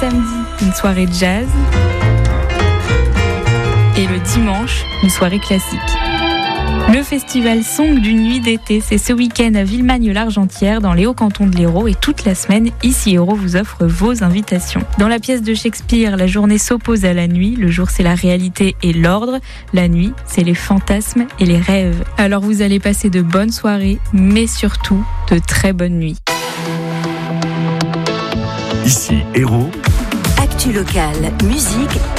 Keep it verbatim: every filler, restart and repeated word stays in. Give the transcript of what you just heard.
samedi, une soirée jazz. Et le dimanche, une soirée classique. Le festival Song d'une nuit d'été, c'est ce week-end à Villemagne-l'Argentière, dans les Hauts-Cantons de l'Hérault, et toute la semaine, Ici Hérault vous offre vos invitations. Dans la pièce de Shakespeare, la journée s'oppose à la nuit, le jour c'est la réalité et l'ordre, la nuit c'est les fantasmes et les rêves. Alors vous allez passer de bonnes soirées, mais surtout de très bonnes nuits. Ici Hérault. Actu locale, musique